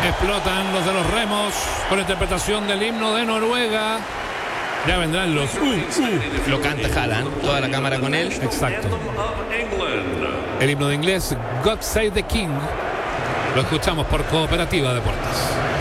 Explotan los de los remos con interpretación del himno de Noruega. Ya vendrán los Lo canta Haaland, toda la cámara con él. Exacto. El himno de inglés, God Save the King. Lo escuchamos por Cooperativa Deportes.